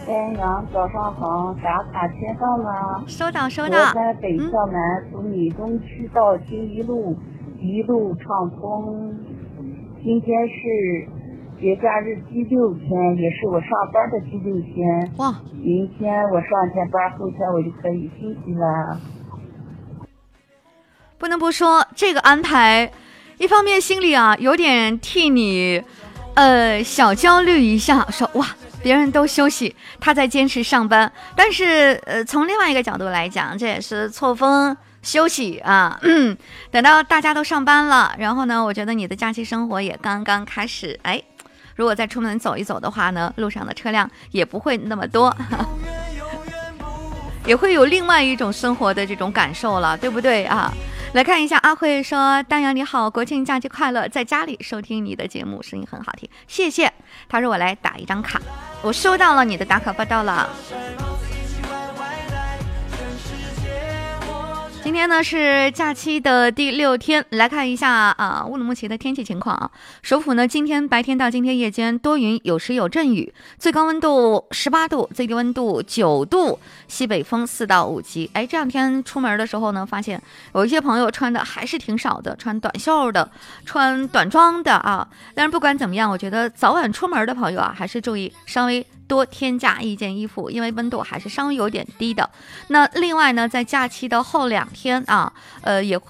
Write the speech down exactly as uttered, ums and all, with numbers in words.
沈阳早上好，打卡签到了。 收到收到。 我在北向南，从闽东区到金一路，一路畅通。今天是节假日第六天，也是我上班的第六天。 哇！ 明天我上天班，后天我就可以休息了。 不能不说这个安排，一方面心里啊有点替你，呃小焦虑一下，说哇。别人都休息，他在坚持上班，但是呃，从另外一个角度来讲，这也是错峰休息啊。嗯，等到大家都上班了，然后呢，我觉得你的假期生活也刚刚开始。哎，如果再出门走一走的话呢，路上的车辆也不会那么多，也会有另外一种生活的这种感受了，对不对啊？来看一下，阿慧说：“丹阳你好，国庆假期快乐，在家里收听你的节目，声音很好听，谢谢。”他说：“我来打一张卡。”我收到了你的打卡报道了。今天呢是假期的第六天，来看一下啊乌鲁木齐的天气情况啊。首府呢今天白天到今天夜间多云，有时有阵雨，最高温度十八度，最低温度九度，西北风四到五级。哎，这两天出门的时候呢，发现有一些朋友穿的还是挺少的，穿短袖的，穿短装的啊。但是不管怎么样，我觉得早晚出门的朋友啊，还是注意稍微多添加一件衣服，因为温度还是稍微有点低的。那另外呢，在假期的后两天啊，呃，也会